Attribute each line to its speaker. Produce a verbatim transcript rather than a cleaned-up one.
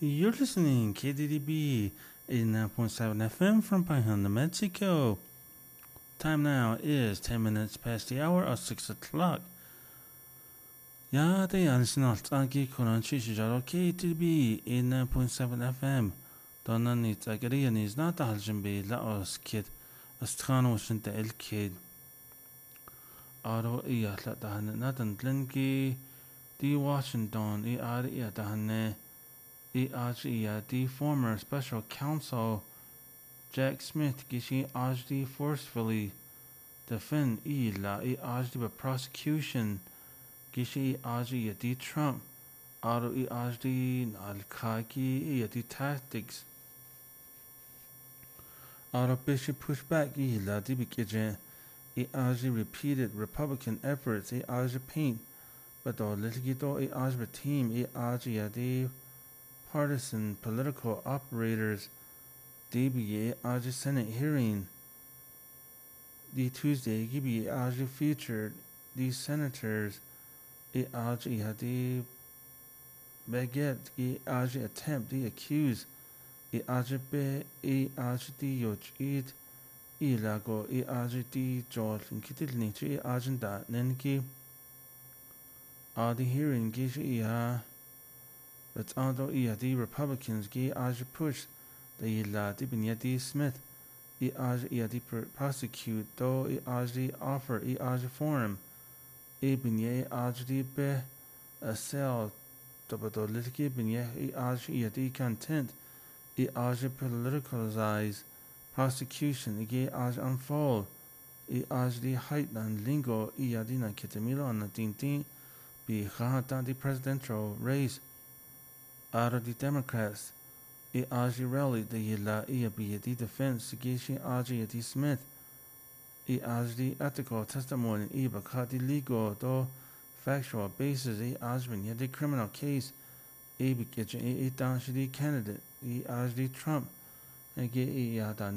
Speaker 1: You're listening K D D B eighty-nine point seven F M from Pajanda, Mexico. Time now is ten minutes past the hour of six o'clock. Ja, det er snart anki kunan chisijaro K D D B eighty-nine point seven F M. Donna nit agarian is not a haljanbe la os kid. Astrano shinte el kid. Aro iya la dahan natan glenki di Washington i ar iya dahan the the former special counsel Jack Smith gishi ajdi forcefully defend i la i ajdi prosecution gishi ajdi the Trump aro i ajdi al-Kaki i the tactics aro bishi pushback i la di bikije i ajdi repeated Republican efforts i ajdi paint but the litigito i ajdi team i ajdi the partisan political operators D B A Aji Senate hearing the Tuesday Gibi Aji featured these senators E Aji Hadi Baguette E Aji attempt the accuse E Aji Be E Aji di Yochid E Lago E Aji di George and Kitil Nature E Ajanda Nenki Adi hearing Gishi Iha. But although the Republicans gi aj push the yila di Binyati Smith i aj di prosecute though i aj offer i aj forum i binye aj di be a cell to litiki binye i aj di content i aj politicalize prosecution i gi aj unfold i aj di height and lingo i di na kitamilo on the tintin bi khata di presidential race out of the Democrats, I Aji rally the Yila Iabi the defense Gishi Aji the Smith, I Aji ethical testimony Iba Kati legal though factual basis I Ajman yet the criminal case Abi Kitchen I Danshi candidate I Aji Trump and get I